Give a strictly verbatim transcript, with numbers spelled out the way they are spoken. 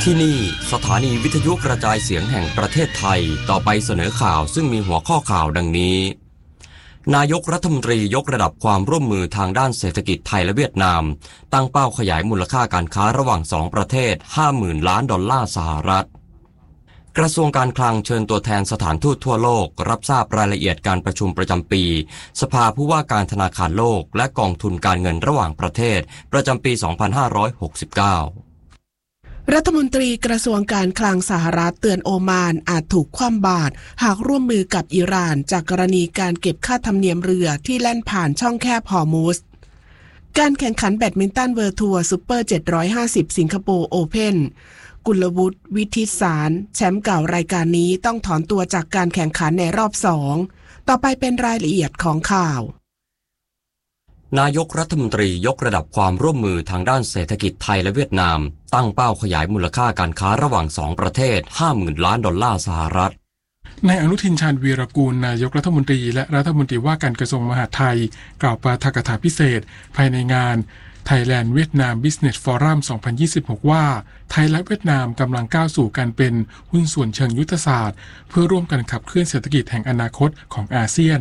ที่นี่สถานีวิทยุกระจายเสียงแห่งประเทศไทยต่อไปเสนอข่าวซึ่งมีหัวข้อข่าวดังนี้นายกรัฐมนตรียกระดับความร่วมมือทางด้านเศรษฐกิจไทยและเวียดนามตั้งเป้าขยายมูลค่าการค้าระหว่างสองประเทศ ห้าหมื่น ล้านดอลลาร์สหรัฐกระทรวงการคลังเชิญตัวแทนสถานทูตทั่วโลกรับทราบรายละเอียดการประชุมประจำปีสภาผู้ว่าการธนาคารโลกและกองทุนการเงินระหว่างประเทศประจำปี สองพันห้าร้อยหกสิบเก้ารัฐมนตรีกระทรวงการคลังสหรัฐเตือนโอมานอาจถูกคว่ำบาตรหากร่วมมือกับอิหร่านจากกรณีการเก็บค่าธรรมเนียมเรือที่แล่นผ่านช่องแคบฮอร์มุซการแข่งขันแบดมินตันเวิลด์ทัวร์ซุปเปอร์เจ็ดร้อยห้าสิบสิงคโปร์โอเพ่นกุลวุฒิวิทิตสารแชมป์เก่ารายการนี้ต้องถอนตัวจากการแข่งขันในรอบสองต่อไปเป็นรายละเอียดของข่าวนายกรัฐมนตรียกระดับความร่วมมือทางด้านเศรษฐกิจไทยและเวียดนามตั้งเป้าขยายมูลค่าการค้าระหว่างสองประเทศ ห้าหมื่น ล้านดอลลาร์สหรัฐนายอนุทินชาญวีรกูลนายกรัฐมนตรีและรัฐมนตรีว่าการกระทรวงมหาดไทยกล่าวปาฐกถาพิเศษภายในงาน Thailand Vietnam Business Forum สองพันยี่สิบหกว่าไทยและเวียดนามกำลังก้าวสู่การเป็นหุ้นส่วนเชิงยุทธศาสตร์เพื่อร่วมกันขับเคลื่อนเศรษฐกิจแห่งอนาคตของอาเซียน